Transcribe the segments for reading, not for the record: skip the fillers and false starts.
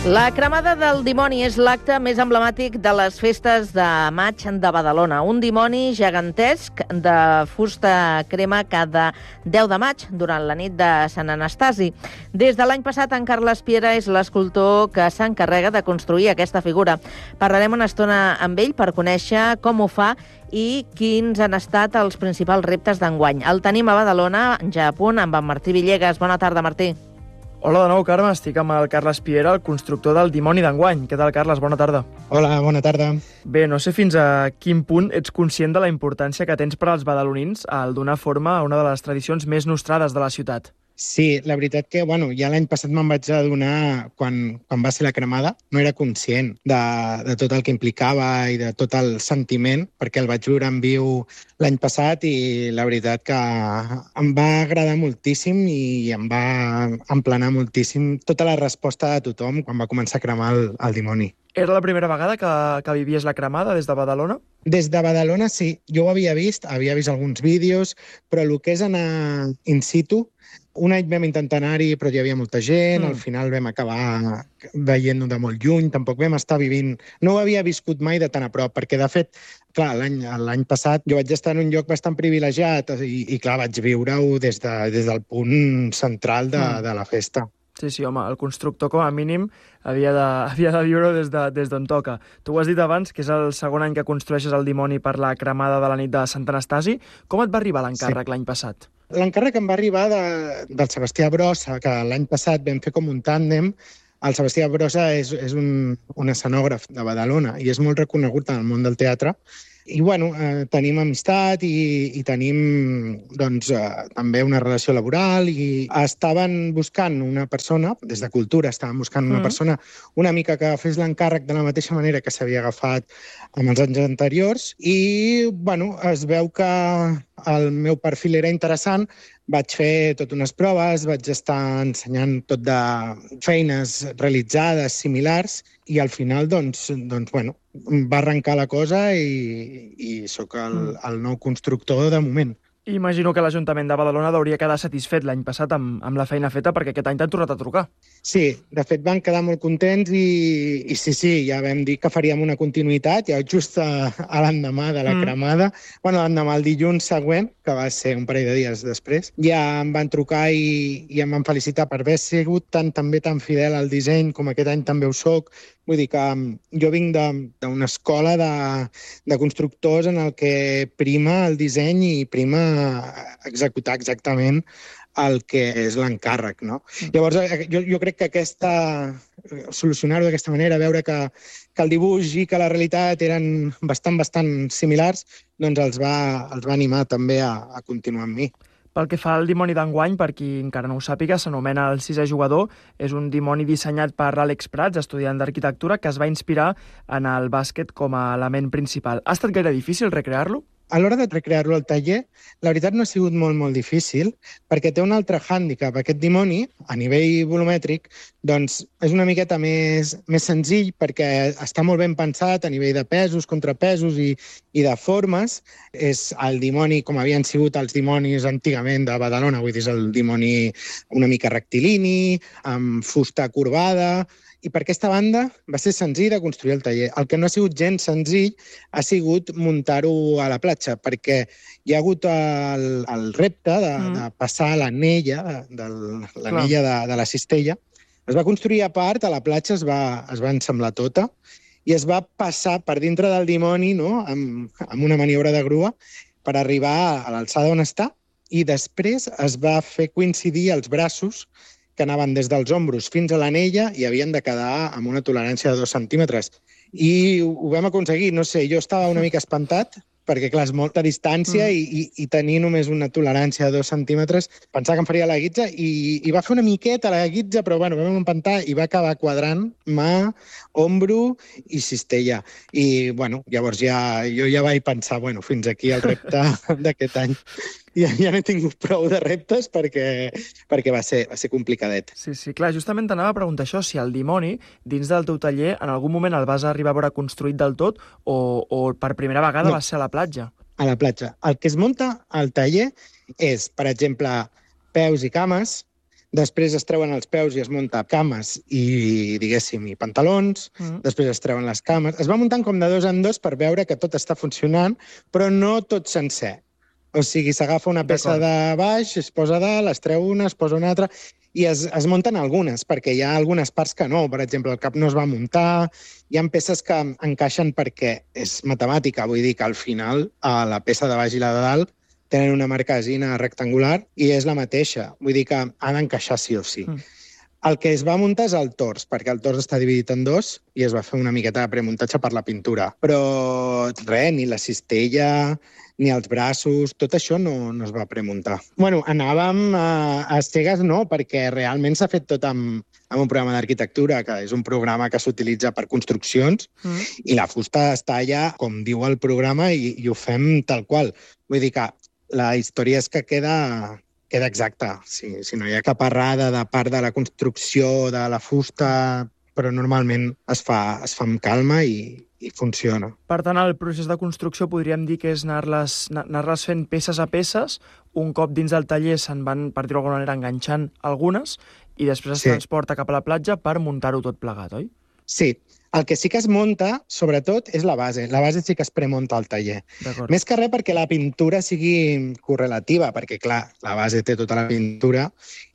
La cremada del dimoni és l'acte més emblemàtic de les festes de maig de Badalona. Un dimoni gegantesc de fusta crema cada 10 de maig, durant la nit de Sant Anastasi. Des de l'any passat, en Carles Piera és l'escultor que s'encarrega de construir aquesta figura. Parlarem una estona amb ell per conèixer com ho fa i quins han estat els principals reptes d'enguany. El tenim a Badalona, ja a punt, amb en Martí Villegas. Bona tarda, Martí. Hola de nou, Carme. Estic amb el Carles Piera, el constructor del dimoni d'enguany. Què tal, Carles? Bona tarda. Hola, bona tarda. Bé, no sé fins a quin punt ets conscient de la importància que tens per als badalonins al donar forma a una de les tradicions més nostrades de la ciutat. Sí, la veritat que, ja l'any passat me'n vaig adonar, quan va ser la cremada, no era conscient de tot el que implicava i de tot el sentiment, perquè el vaig viure en viu l'any passat i la veritat que em va agradar moltíssim i em va emplenar moltíssim tota la resposta de tothom quan va començar a cremar el dimoni. Era la primera vegada que vivies la cremada des de Badalona? Des de Badalona sí, jo ho havia vist alguns vídeos, però el que és anar in situ, un any vam intentar anar-hi, però hi havia molta gent, al final vam acabar veient-ho de molt lluny, tampoc vam estar vivint... No ho havia viscut mai de tan a prop, perquè de fet, clar, l'any passat jo vaig estar en un lloc bastant privilegiat i clar, vaig viure-ho des del punt central de la festa. Sí, home, el constructor com a mínim havia de viure des d'on toca. Tu ho has dit abans, que és el segon any que construeixes el dimoni per la cremada de la nit de Sant Anastasi. Com et va arribar l'encàrrec l'any passat? L'encàrrec em va arribar del Sebastià Brossa, que l'any passat vam fer com un tàndem. El Sebastià Brossa és un escenògraf de Badalona i és molt reconegut en el món del teatre. I, tenim amistat i tenim, també una relació laboral i estaven buscant una persona, des de Cultura estaven buscant una persona una mica que fes l'encàrrec de la mateixa manera que s'havia agafat en els anys anteriors i, es veu que el meu perfil era interessant. Vaig fer totes unes proves, vaig estar ensenyant tot de feines realitzades similars i al final, va arrencar la cosa i sóc el nou constructor de moment. Imagino que l'Ajuntament de Badalona hauria quedar satisfet l'any passat amb la feina feta perquè aquest any t'han tornat a trucar. Sí, de fet van quedar molt contents i sí, ja vam dir que faríem una continuïtat, ja just a l'endemà de la cremada, l'endemà el dilluns següent, que va ser un parell de dies després, ja em van trucar i em van felicitar per haver sigut també tan fidel al disseny com aquest any també ho soc. Vull dir que jo vinc d'una escola de constructors en el que prima el disseny i prima executar exactament el que és l'encàrrec, no? Llavors, jo crec que solucionar-ho d'aquesta manera, veure que el dibuix i que la realitat eren bastant similars, els va animar també a continuar amb mi. Pel que fa al dimoni d'enguany, per qui encara no ho sàpiga, s'anomena el sisè jugador. És un dimoni dissenyat per l'Àlex Prats, estudiant d'arquitectura, que es va inspirar en el bàsquet com a element principal. Ha estat gaire difícil recrear-lo? A l'hora de recrear-lo al taller, la veritat no ha sigut molt difícil, perquè té un altre hàndicap. Aquest dimoni, a nivell volumètric, és una miqueta més senzill perquè està molt ben pensat a nivell de pesos, contrapesos i de formes. És el dimoni com havien sigut els dimonis antigament de Badalona, vull dir, és el dimoni una mica rectilini, amb fusta corbada. I per aquesta banda va ser senzill de construir el taller. El que no ha sigut gens senzill ha sigut muntar-ho a la platja, perquè hi ha hagut el repte de passar l'anella, l'anella de la cistella. Es va construir a part, a la platja es va ensamblar tota, i es va passar per dintre del dimoni, no?, amb una maniobra de grua per arribar a l'alçada on està, i després es va fer coincidir els braços que anaven des dels ombros fins a l'anella i havien de quedar amb una tolerància de 2 centímetres. I ho vam aconseguir, no sé, jo estava una mica espantat, perquè, clar, és molta distància i tenir només una tolerància de 2 centímetres, pensava que em faria la guitza i va fer una miqueta la guitza, però vam empantar i va acabar quadrant mà, ombro i cistella. I, llavors jo ja vaig pensar, fins aquí el repte d'aquest any. Ja n'he tingut prou de reptes perquè va ser complicadet. Sí, clar, justament t'anava a preguntar això, si el dimoni, dins del teu taller, en algun moment el vas arribar a veure construït del tot o per primera vegada va ser a la platja? A la platja. El que es munta al taller és, per exemple, peus i cames. Després es treuen els peus i es munta cames i, diguéssim, i pantalons. Després es treuen les cames. Es va muntant com de 2 en 2 per veure que tot està funcionant, però no tot sencer. O sigui, s'agafa una peça de baix, es posa dalt, es treu una, es posa una altra, i es munten algunes, perquè hi ha algunes parts que no. Per exemple, el cap no es va muntar, hi ha peces que encaixen perquè és matemàtica, vull dir que al final la peça de baix i la de dalt tenen una marquesina rectangular i és la mateixa. Vull dir que ha d'encaixar sí o sí. El que es va muntar és el tors, perquè el tors està dividit en 2 i es va fer una miqueta de premuntatge per la pintura. Però res, ni la cistella, ni els braços, tot això no es va premuntar. Bueno, anàvem a cegues no, perquè realment s'ha fet tot amb un programa d'arquitectura, que és un programa que s'utilitza per construccions, i la fusta està allà, com diu el programa, i ho fem tal qual. Vull dir que la història és que queda exacta. Si no hi ha cap errada de part de la construcció, de la fusta, però normalment es fa amb calma i funciona. Per tant, el procés de construcció podríem dir que és anar-les fent peces a peces, un cop dins del taller se'n van, per dir-ho d'alguna manera, enganxant algunes i després es transporta cap a la platja per muntar-ho tot plegat, oi? Sí. El que sí que es munta, sobretot, és la base. La base sí que es premunta al taller. Més que res perquè la pintura sigui correlativa, perquè, clar, la base té tota la pintura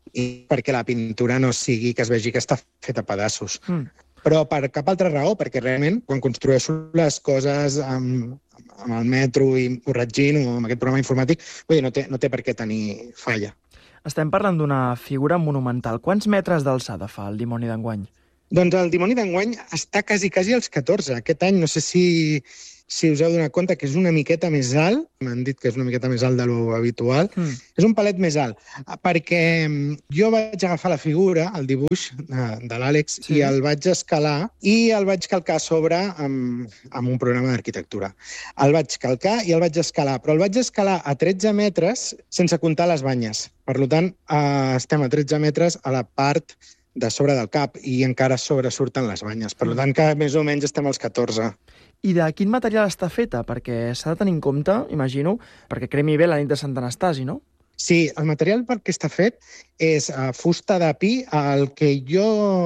i perquè la pintura no sigui que es vegi que està feta a pedaços. Però per cap altra raó, perquè realment, quan construeixo les coses amb el metro i corregint o amb aquest programa informàtic, vull dir, no té per què tenir falla. Estem parlant d'una figura monumental. Quants metres d'alçada fa el dimoni d'enguany? Doncs el dimoni d'enguany està quasi als 14. Aquest any no sé si us heu donat compte que és una miqueta més alt. M'han dit que és una miqueta més alt de lo habitual. És un palet més alt, perquè jo vaig agafar la figura, el dibuix de l'Àlex, i el vaig escalar i el vaig calcar a sobre amb un programa d'arquitectura. El vaig calcar i el vaig escalar, però el vaig escalar a 13 metres sense comptar les banyes. Per tant, estem a 13 metres a la part de sobre del cap i encara sobresurten les banyes. Per tant, que més o menys estem als 14. I de quin material està feta? Perquè s'ha de tenir en compte, imagino, perquè cremi bé la nit de Sant Anastasi, no? Sí, el material per què està fet és fusta de pi. El que jo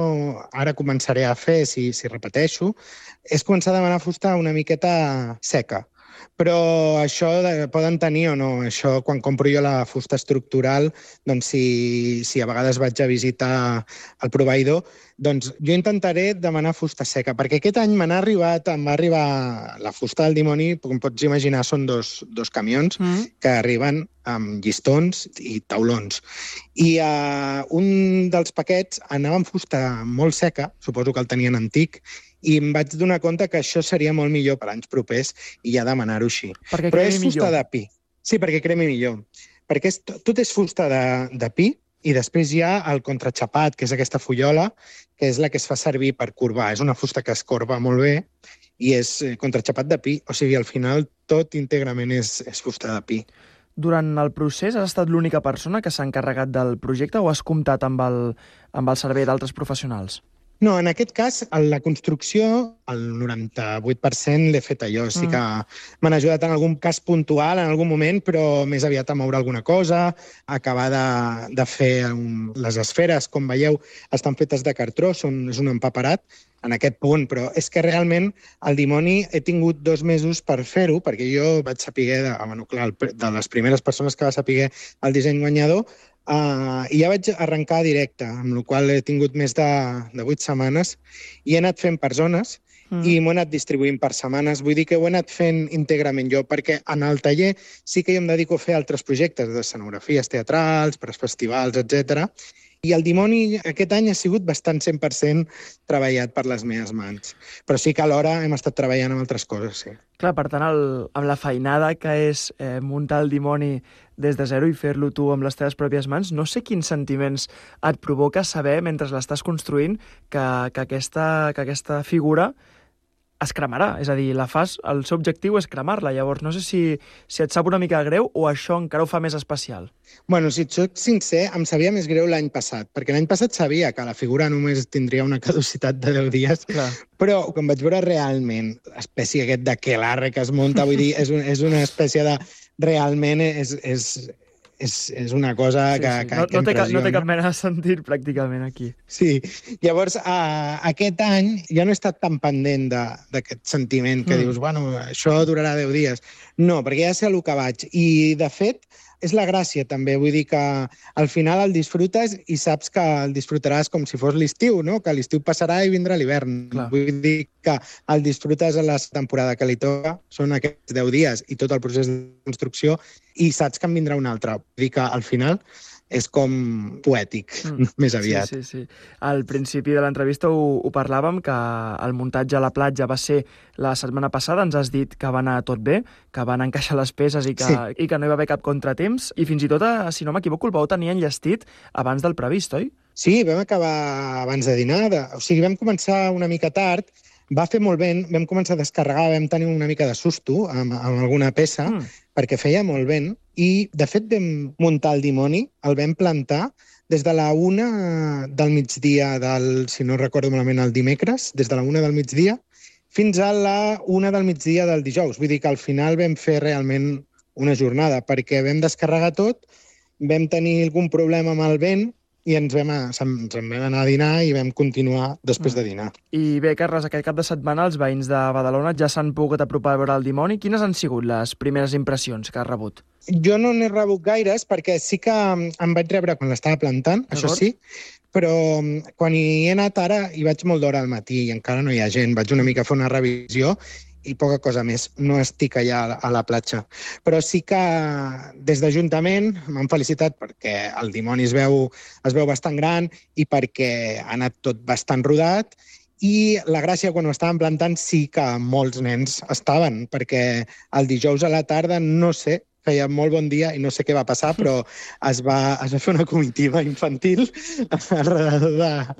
ara començaré a fer, si repeteixo, és començar a demanar fusta una miqueta seca. Però això poden tenir o no. Això, quan compro jo la fusta estructural, doncs si a vegades vaig a visitar el proveïdor, doncs jo intentaré demanar fusta seca, perquè aquest any em va arribar la fusta del dimoni, com pots imaginar, són dos camions que arriben amb llistons i taulons. I un dels paquets anava amb fusta molt seca, suposo que el tenien antic, i em vaig donar compte que això seria molt millor per anys propers i ja demanar-ho així. Perquè però cremi és fusta millor. de pi. Sí, perquè cremi millor. Perquè tot és fusta de pi i després hi ha el contraxapat, que és aquesta fullola, que és la que es fa servir per corbar. És una fusta que es corba molt bé i és contraxapat de pi. O sigui, al final tot íntegrament és fusta de pi. Durant el procés has estat l'única persona que s'ha encarregat del projecte o has comptat amb el servei d'altres professionals? No, en aquest cas, la construcció, el 98% l'he fet jo. Sí que m'han ajudat en algun cas puntual, en algun moment, però més aviat a moure alguna cosa, a acabar de fer les esferes, com veieu, estan fetes de cartró, és un empaperat en aquest punt, però és que realment el dimoni he tingut 2 mesos per fer-ho, perquè jo vaig saber, de les primeres persones que va saber el disseny guanyador, i ja vaig arrencar directe, amb la qual he tingut més de 8 setmanes i he anat fent per zones i m'ho he anat distribuint per setmanes. Vull dir que ho he anat fent íntegrament jo, perquè en el taller sí que jo em dedico a fer altres projectes d'escenografies teatrals, per festivals, etc. I el dimoni aquest any ha sigut bastant 100% treballat per les meves mans. Però sí que alhora hem estat treballant amb altres coses, sí. Clar, per tant, amb la feinada que és muntar el dimoni des de zero i fer-lo tu amb les teves pròpies mans, no sé quins sentiments et provoca saber, mentre l'estàs construint, que aquesta figura es cremarà. És a dir, el seu objectiu és cremar-la. Llavors, no sé si et sap una mica greu o això encara ho fa més especial. Bueno, si et soc sincer, em sabia més greu l'any passat, perquè l'any passat sabia que la figura només tindria una caducitat de 10 dies, Clar. Però quan vaig veure realment l'espècie aquest d'aquelarre que es munta, vull dir, és una espècie de... Realment és és una cosa que impressiona. No té cap mena de sentit, pràcticament, aquí. Sí, llavors aquest any ja no he estat tan pendent d'aquest sentiment que dius, bueno, això durarà 10 dies. No, perquè ja sé el que vaig. I, de fet, és la gràcia, també. Vull dir que al final el disfrutes i saps que el disfrutaràs com si fos l'estiu, no? Que l'estiu passarà i vindrà l'hivern. Vull dir que el disfrutes a la temporada que li toca, són aquests 10 dies i tot el procés de construcció, i saps que en vindrà un altre. Vull dir que al final és com poètic, més aviat. Sí. Al principi de l'entrevista ho parlàvem, que el muntatge a la platja va ser la setmana passada. Ens has dit que va anar tot bé, que van encaixar les peces i que no hi va haver cap contratemps. I fins i tot, si no m'equivoco, el vau tenir enllestit abans del previst, oi? Sí, vam acabar abans de dinar. O sigui, vam començar una mica tard, va fer molt vent, vam començar a descarregar, vam tenir una mica de susto amb alguna peça, perquè feia molt vent, i, de fet, vam muntar el dimoni, el vam plantar des de la 1 del migdia si no recordo malament, el dimecres, des de la 1 del migdia, fins a la 1 del migdia del dijous. Vull dir que al final vam fer realment una jornada, perquè vam descarregar tot, vam tenir algun problema amb el vent, i ens vam anar a dinar i vam continuar després de dinar. I bé, Carles, aquest cap de setmana els veïns de Badalona ja s'han pogut apropar a veure el dimoni. Quines han sigut les primeres impressions que has rebut? Jo no n'he rebut gaires, perquè sí que em vaig rebre quan l'estava plantant, això sí, però quan hi he anat ara hi vaig molt d'hora al matí i encara no hi ha gent. Vaig una mica a fer una revisió i poca cosa més. No estic allà a la platja. Però sí que des d'Ajuntament m'han felicitat perquè el dimoni es veu bastant gran i perquè ha anat tot bastant rodat, i la gràcia, quan ho estaven plantant, sí que molts nens estaven, perquè el dijous a la tarda, no sé, feia molt bon dia i no sé què va passar, però es va fer una comitiva infantil alrededor